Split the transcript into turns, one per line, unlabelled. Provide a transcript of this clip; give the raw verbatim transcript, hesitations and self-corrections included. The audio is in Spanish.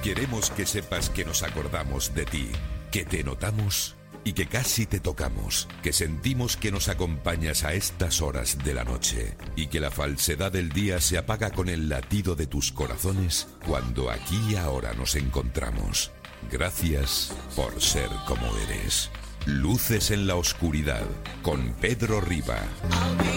Queremos que sepas que nos acordamos de ti, que te notamos y que casi te tocamos, que sentimos que nos acompañas a estas horas de la noche y que la falsedad del día se apaga con el latido de tus corazones cuando aquí y ahora nos encontramos. Gracias por ser como eres. Luces en la oscuridad con Pedro Riba.